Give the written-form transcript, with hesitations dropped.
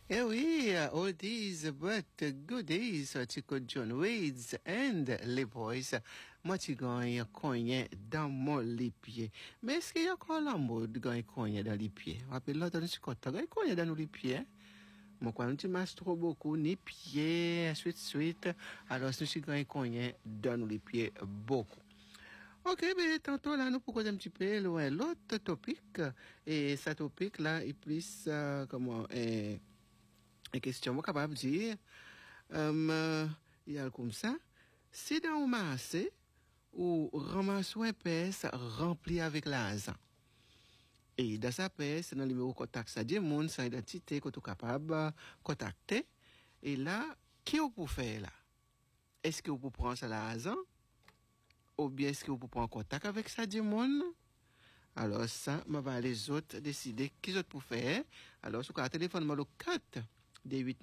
Eh oui, oldies but goodies, Chico John Waits and les boys. Moi, tu gagnes cogné dans mon les pieds. Mais est-ce qu'il y a encore la mode gagner cogné dans les pieds? Rappelle l'autre, tu gagnes cogné dans les pieds. Moi, quand tu masses trop beaucoup, ni pieds, suite. Alors, si tu gagnes cogné dans les pieds, beaucoup. Ok, mais tantôt là, nous pourrons un petit peu loin l'autre topic. Et ce topic là, il plus, comment, une question, moi, capable de dire, il y a comme ça, si dans un marché, ou ramasse un pièce rempli avec l'argent, et dans sa pièce, dans le numéro contact, ça dit, monde, sans identité, que tu es capable de contacter, et là, qui vous peut faire là? Est-ce que vous pouvez prendre ça l'argent? Ou bien est-ce que vous pouvez prendre contact avec ça du monde? Alors ça, les autres décider qui autres pour faire. Alors, sur le téléphone, le 4 des 8